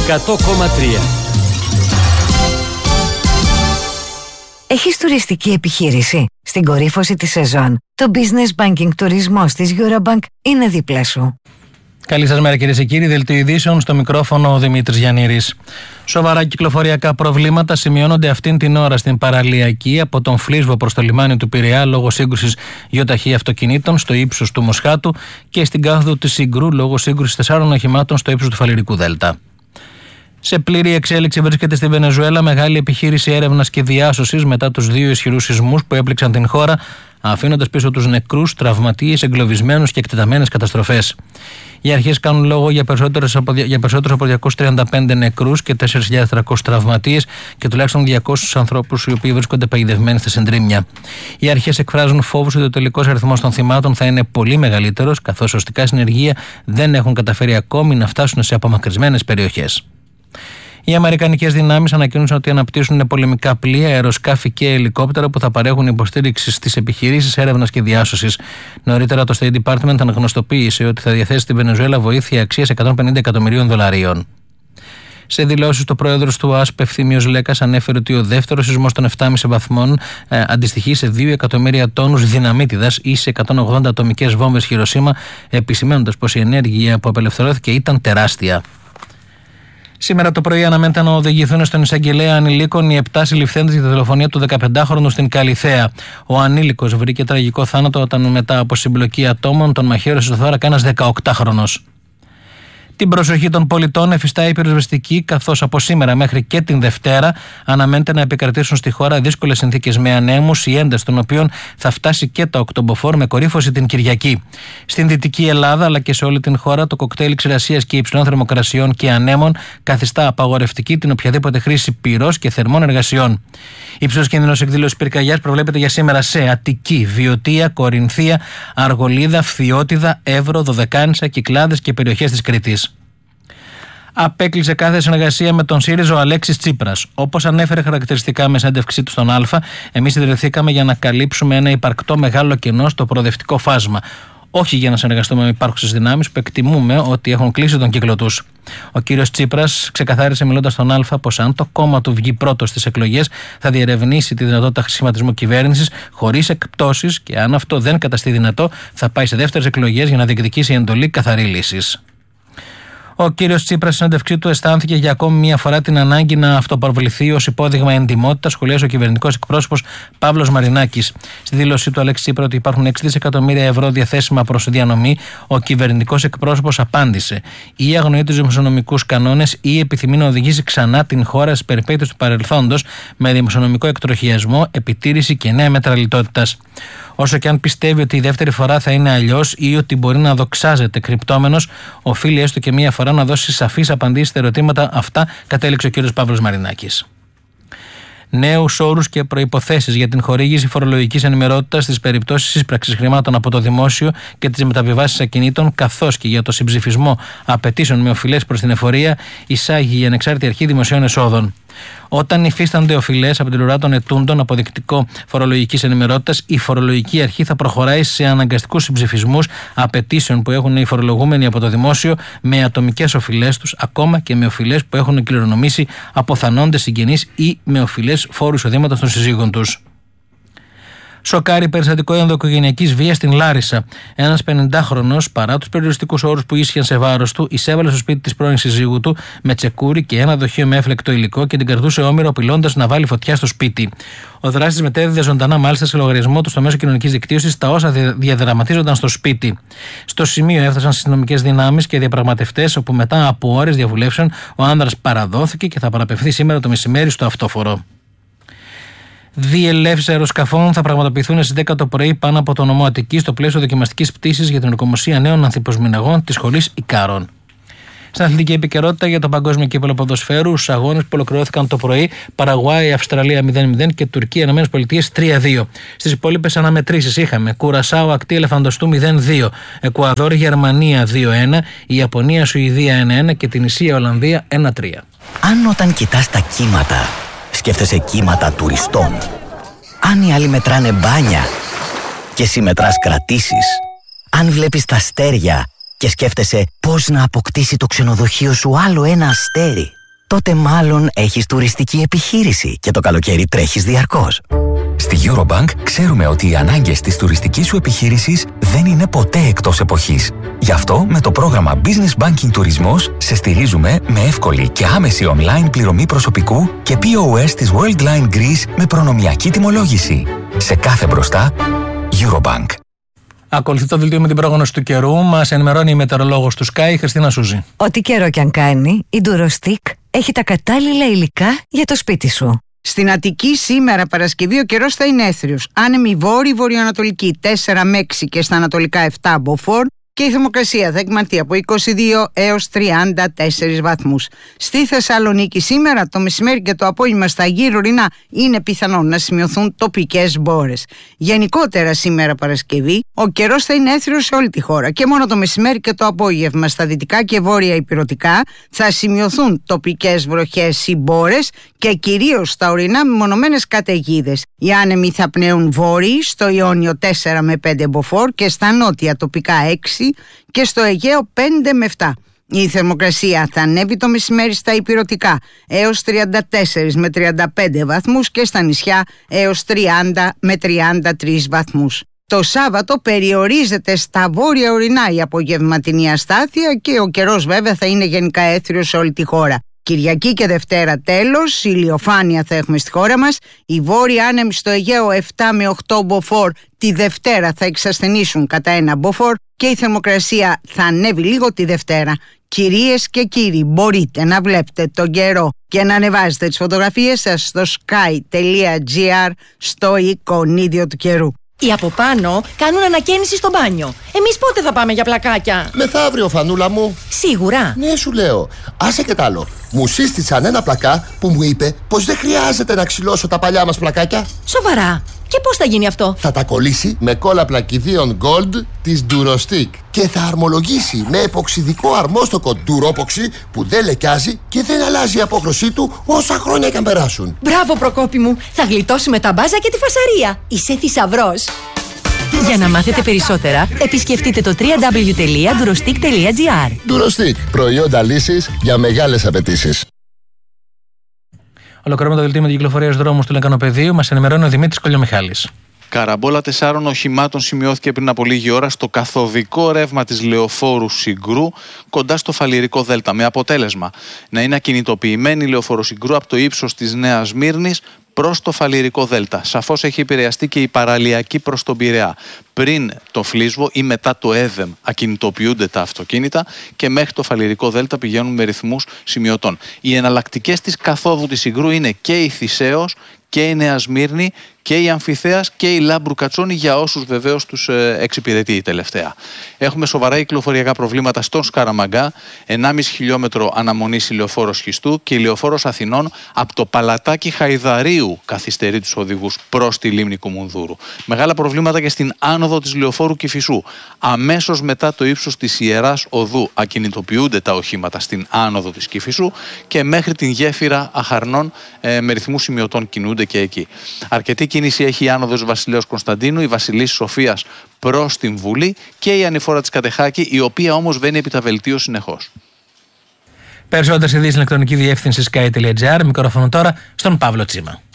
100,3. Έχεις τουριστική επιχείρηση? Στην κορύφωση της σεζόν, το Business Banking τουρισμός της Eurobank είναι δίπλα σου. Καλή σας μέρα, κυρίες και κύριοι. Δελτίο ειδήσεων, στο μικρόφωνο ο Δημήτρης Γιαννήρης. Σοβαρά κυκλοφοριακά προβλήματα σημειώνονται αυτήν την ώρα στην παραλιακή από τον Φλίσβο προς το λιμάνι του Πειραιά λόγω σύγκρουσης γεωταχή αυτοκινήτων στο ύψος του Μοσχάτου και στην κάθοδο της Συγκρού λόγω σύγκρουσης 4 οχημάτων στο ύψος του Φαλιρικού Δέλτα. Σε πλήρη εξέλιξη βρίσκεται στη Βενεζουέλα μεγάλη επιχείρηση έρευνας και διάσωσης μετά τους 2 ισχυρούς σεισμούς που έπληξαν την χώρα, αφήνοντας πίσω τους νεκρούς, τραυματίες, εγκλωβισμένους και εκτεταμένες καταστροφές. Οι αρχές κάνουν λόγο για περισσότερους από 235 νεκρούς και 4.300 τραυματίες και τουλάχιστον 200 ανθρώπους οι οποίοι βρίσκονται παγιδευμένοι στα συντρίμμια. Οι αρχές εκφράζουν φόβους ότι ο τελικός αριθμός των θυμάτων θα είναι πολύ μεγαλύτερος, καθώς ωστικά συνεργεία δεν έχουν καταφέρει ακόμη να φτάσουν σε απομακρυσμένες περιοχές. Οι αμερικανικές δυνάμεις ανακοίνωσαν ότι αναπτύσσουν πολεμικά πλοία, αεροσκάφη και ελικόπτερα που θα παρέχουν υποστήριξη στις επιχειρήσεις έρευνας και διάσωσης. Νωρίτερα, το State Department αναγνωστοποίησε ότι θα διαθέσει στη Βενεζουέλα βοήθεια αξίας $150 εκατομμυρίων. Σε δηλώσεις, το πρόεδρος του ΑΣΠ, Ευθύμιος Λέκας, ανέφερε ότι ο δεύτερος σεισμός των 7,5 βαθμών αντιστοιχεί σε 2 εκατομμύρια τόνους δυναμίτιδας ή σε 180 ατομικές βόμβες Χιροσίμα, επισημαίνοντας πως η ενέργεια που απελευθερώθηκε ήταν τεράστια. Σήμερα το πρωί αναμένεται να οδηγηθούν στον εισαγγελέα ανηλίκων οι 7 συλληφθέντες για τη δολοφονία του 15χρονου στην Καλιθέα. Ο ανήλικος βρήκε τραγικό θάνατο όταν μετά από συμπλοκή ατόμων τον μαχαίρωσε στο θώρακα ένας 18χρονος. Την προσοχή των πολιτών εφιστά η πυροσβεστική, καθώς από σήμερα μέχρι και την Δευτέρα αναμένεται να επικρατήσουν στη χώρα δύσκολες συνθήκες με ανέμους, η ένταση των οποίων θα φτάσει και τα οκτωμποφόρ με κορύφωση την Κυριακή. Στην Δυτική Ελλάδα αλλά και σε όλη την χώρα, το κοκτέιλ ξηρασίας και υψηλών θερμοκρασιών και ανέμων καθιστά απαγορευτική την οποιαδήποτε χρήση πυρός και θερμών εργασιών. Υψηλός κίνδυνος εκδήλωσης πυρκαγιάς προβλέπεται για σήμερα σε Αττική, Βιωτία, Κορινθία, Αργολίδα, Φθιώτιδα, Εύρο, Δωδεκάνησα, Κυκλάδες και περιοχές της Κρήτης. Απέκλεισε κάθε συνεργασία με τον ΣΥΡΙΖΑ ο Αλέξης Τσίπρας. Όπως ανέφερε χαρακτηριστικά με συνέντευξή του στον Α, εμείς ιδρυθήκαμε για να καλύψουμε ένα υπαρκτό μεγάλο κενό στο προοδευτικό φάσμα. Όχι για να συνεργαστούμε με υπάρχουσες δυνάμεις που εκτιμούμε ότι έχουν κλείσει τον κύκλο τους. Ο κύριος Τσίπρας ξεκαθάρισε μιλώντας στον Α πως αν το κόμμα του βγει πρώτο στις εκλογές θα διερευνήσει τη δυνατότητα σχηματισμού κυβέρνησης χωρίς εκπτώσεις και αν αυτό δεν καταστεί δυνατό θα πάει σε δεύτερες εκλογές για να διεκδικήσει εντολή καθαρή λύσης. Ο κύριος Τσίπρας, στη συνέντευξή του, αισθάνθηκε για ακόμη μία φορά την ανάγκη να αυτοπροβληθεί ως υπόδειγμα εντιμότητας, σχολίασε ο κυβερνητικός εκπρόσωπος Παύλος Μαρινάκης. Στη δήλωσή του, Αλέξη Τσίπρα, ότι υπάρχουν 6 δισεκατομμύρια ευρώ διαθέσιμα προς διανομή, ο κυβερνητικός εκπρόσωπος απάντησε: ή αγνοεί τους δημοσιονομικούς κανόνες ή επιθυμεί να οδηγήσει ξανά την χώρα στις περιπέτειες του παρελθόντος με δημοσιονομικό εκτροχιασμό, επιτήρηση και νέα μέτρα λιτότητας. Όσο και αν πιστεύει ότι η δεύτερη φορά θα είναι αλλιώς ή ότι μπορεί να δοξάζεται κρυπτόμενος, οφείλει έστω και μία φορά να δώσει σαφείς απαντήσεις στα ερωτήματα αυτά, κατέληξε ο κ. Παύλος Μαρινάκης. Νέους όρους και προϋποθέσεις για την χορήγηση φορολογικής ενημερότητας στις περιπτώσεις σύσπραξης χρημάτων από το δημόσιο και τις μεταβιβάσεις ακινήτων, καθώς και για το συμψηφισμό απαιτήσεων με οφειλές προς την εφορία, εισάγει η Ανεξάρτητη Αρχή Δημοσίων Εσόδων. Όταν υφίστανται οφειλές από την πλευρά των ετούντων αποδεικτικό φορολογικής ενημερότητας, η φορολογική αρχή θα προχωράει σε αναγκαστικούς συμψηφισμούς απαιτήσεων που έχουν οι φορολογούμενοι από το δημόσιο με ατομικές οφειλές τους, ακόμα και με οφειλές που έχουν κληρονομήσει αποθανόντες συγγενείς ή με οφειλές φόρου εισοδήματος των συζύγων τους. Σοκάρει περιστατικό ενδοοικογενειακής βίας στην Λάρισα. Ένας 50χρονος, παρά τους περιοριστικούς όρους που ίσχυαν σε βάρος του, εισέβαλε στο σπίτι της πρώην συζύγου του με τσεκούρι και ένα δοχείο με έφλεκτο υλικό και την κρατούσε όμηρο, απειλώντας να βάλει φωτιά στο σπίτι. Ο δράστης μετέδιδε ζωντανά μάλιστα σε λογαριασμό του στο μέσο κοινωνικής δικτύωσης τα όσα διαδραματίζονταν στο σπίτι. Στο σημείο έφτασαν αστυνομικές δυνάμεις και διαπραγματευτές, όπου μετά από ώρες διαβουλεύσεων ο άνδρας παραδόθηκε και θα παραπευθεί σήμερα το μεσημέρι στο αυτόφορο. Διελεύσεις αεροσκαφών θα πραγματοποιηθούν στις 10 το πρωί πάνω από το νομό Αττικής στο πλαίσιο δοκιμαστικής πτήσης για την ορκομοσία νέων ανθιποσμηναγών της σχολής Ικάρων. Στην αθλητική επικαιρότητα για το παγκόσμιο κύπελλο ποδοσφαίρου, στους αγώνες που ολοκληρώθηκαν το πρωί, Παραγουάη, Αυστραλία 0-0 και Τουρκία, Ηνωμένες Πολιτείες 3-2. Στις υπόλοιπες αναμετρήσεις είχαμε Κουρασάο, Ακτή Ελεφαντοστού 0-2, Εκουαδόρ, Γερμανία 2-1, η Ιαπωνία, Σουηδία 1-1 και την Ισία, Ολλανδία 1-3. Αν όταν κοιτάς τα κύματα, σκέφτεσαι κύματα τουριστών. Αν οι άλλοι μετράνε μπάνια και εσύ μετράς κρατήσεις. Αν βλέπεις τα αστέρια και σκέφτεσαι πώς να αποκτήσει το ξενοδοχείο σου άλλο ένα αστέρι. τότε μάλλον έχεις τουριστική επιχείρηση και το καλοκαίρι τρέχεις διαρκώς. Στη Eurobank ξέρουμε ότι οι ανάγκες της τουριστικής σου επιχείρησης δεν είναι ποτέ εκτός εποχής. Γι' αυτό με το πρόγραμμα Business Banking Τουρισμός σε στηρίζουμε με εύκολη και άμεση online πληρωμή προσωπικού και POS της Worldline Greece με προνομιακή τιμολόγηση. Σε κάθε μπροστά, Eurobank. Ακολουθεί το δελτίο με την πρόγνωση του καιρού. Μας ενημερώνει η μετεωρολόγος του Sky, η Χριστίνα Σούζη. Ό,τι καιρό κι αν κάνει, η Durostic έχει τα κατάλληλα υλικά για το σπίτι σου. Στην Αττική σήμερα Παρασκευή ο καιρός θα είναι έθριος. Άνεμη βόρειο-βορειοανατολική 4 με 6 και στα ανατολικά 7 μποφόρ. Και η θερμοκρασία θα εκμανθεί από 22 έως 34 βαθμούς. Στη Θεσσαλονίκη σήμερα το μεσημέρι και το απόγευμα στα γύρω-ορεινά είναι πιθανόν να σημειωθούν τοπικές μπόρες. Γενικότερα σήμερα Παρασκευή ο καιρός θα είναι έθριος σε όλη τη χώρα και μόνο το μεσημέρι και το απόγευμα στα δυτικά και βόρεια ηπειρωτικά θα σημειωθούν τοπικές βροχές ή μπόρες και κυρίως στα ορεινά μεμονωμένες καταιγίδες. Οι άνεμοι θα πνέουν βόρειοι στο Ιόνιο 4 με 5 μποφόρ και στα νότια τοπικά 6 και στο Αιγαίο 5 με 7. Η θερμοκρασία θα ανέβει το μεσημέρι στα ηπειρωτικά έως 34 με 35 βαθμούς και στα νησιά έως 30 με 33 βαθμούς. Το Σάββατο περιορίζεται στα βόρεια ορεινά η απογευματινή αστάθεια και ο καιρός βέβαια θα είναι γενικά έθριος σε όλη τη χώρα. Κυριακή και Δευτέρα τέλος, ηλιοφάνεια θα έχουμε στη χώρα μας. Οι βόρειοι άνεμοι στο Αιγαίο 7 με 8 μποφόρ τη Δευτέρα θα εξασθενήσουν κατά 1 μποφόρ και η θερμοκρασία θα ανέβει λίγο τη Δευτέρα. Κυρίες και κύριοι, μπορείτε να βλέπετε τον καιρό και να ανεβάζετε τις φωτογραφίες σας στο sky.gr στο εικονίδιο του καιρού. Οι από πάνω κάνουν ανακαίνιση στο μπάνιο. Εμείς πότε θα πάμε για πλακάκια? Μεθαύριο, φανούλα μου. Σίγουρα? Ναι, σου λέω. Άσε και τ' άλλο. Μου σύστησαν ένα πλακά που μου είπε πως δεν χρειάζεται να ξυλώσω τα παλιά μας πλακάκια. Σοβαρά? Και πώς θα γίνει αυτό? Θα τα κολλήσει με κόλλα πλακιδίων Gold της Durostic και θα αρμολογήσει με εποξιδικό αρμόστοκο Duropoxy που δεν λεκιάζει και δεν αλλάζει η απόχρωσή του όσα χρόνια και αν περάσουν. Μπράβο, Προκόπη μου. Θα γλιτώσουμε τα μπάζα και τη φασαρία. Είσαι θησαυρός. Για να μάθετε περισσότερα, επισκεφτείτε το www.durostic.gr. Durostic. Προϊόντα λύσης για μεγάλες απαιτήσεις. Ολοκληρώνουμε το δελτίο με την κυκλοφορία στους δρόμους του Λεκανοπεδίου. Μας ενημερώνει ο Δημήτρης Κολιομιχάλης. Καραμπόλα 4 οχημάτων σημειώθηκε πριν από λίγη ώρα στο καθοδικό ρεύμα της λεωφόρου Συγκρού κοντά στο Φαλιρικό Δέλτα, με αποτέλεσμα να είναι ακινητοποιημένη η λεωφόρο Συγκρού από το ύψος της Νέας Μύρνης προς το Φαλιρικό Δέλτα. Σαφώς έχει επηρεαστεί και η παραλιακή προς τον Πειραιά. Πριν το Φλίσβο ή μετά το Έδεμ ακινητοποιούνται τα αυτοκίνητα και μέχρι το Φαλιρικό Δέλτα πηγαίνουν με ρυθμούς σημειωτών. Οι εναλλακτικές της καθόδου της Συγκρού είναι και η Θησέως και η Νέα Σμύρνη και η Αμφιθέας και η Λάμπρου Κατσόνη, για όσους βεβαίως τους εξυπηρετεί η τελευταία. Έχουμε σοβαρά κυκλοφοριακά προβλήματα στον Σκαραμαγκά, 1,5 χιλιόμετρο αναμονής η λεωφόρος Χιστού και η λεωφόρος Αθηνών από το Παλατάκι Χαϊδαρίου καθυστερεί τους οδηγούς προς τη λίμνη Κουμουνδούρου. Μεγάλα προβλήματα και στην άνοδο της λεωφόρου Κηφισού. Αμέσως μετά το ύψος της Ιεράς Οδού ακινητοποιούνται τα οχήματα στην άνοδο της Κηφισού και μέχρι την γέφυρα Αχαρνών με ρυθμούς σημειωτών κινούνται και εκεί. Αρκετή κίνηση έχει η άνοδος Βασιλέως Κωνσταντίνου, η Βασιλής Σοφίας προς την Βουλή και η ανηφόρα της Κατεχάκη, η οποία όμως βαίνει επί τα βελτίω συνεχώς. Περισσότερες ειδήσεις στην ηλεκτρονική διεύθυνση sky.gr. Μικρόφωνο τώρα στον Παύλο Τσίμα.